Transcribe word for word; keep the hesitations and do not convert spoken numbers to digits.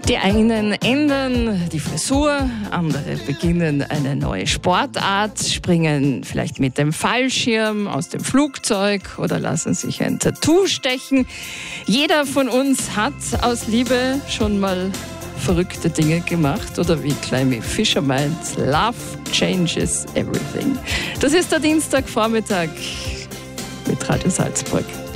Die einen ändern die Frisur, andere beginnen eine neue Sportart, springen vielleicht mit dem Fallschirm aus dem Flugzeug oder lassen sich ein Tattoo stechen. Jeder von uns hat aus Liebe schon mal verrückte Dinge gemacht oder wie Climie Fischer meint, Love changes everything. Das ist der Dienstagvormittag mit Radio Salzburg.